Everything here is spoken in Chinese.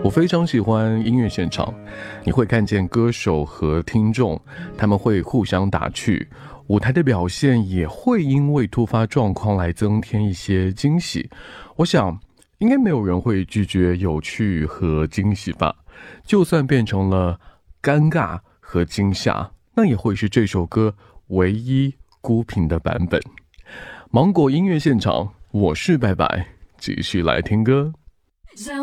我非常喜欢音乐现场，你会看见歌手和听众，他们会互相打趣，舞台的表现也会因为突发状况来增添一些惊喜。我想应该没有人会拒绝有趣和惊喜吧，就算变成了尴尬和惊吓，那也会是这首歌唯一孤品的版本。芒果音乐现场，我是白白，继续来听歌。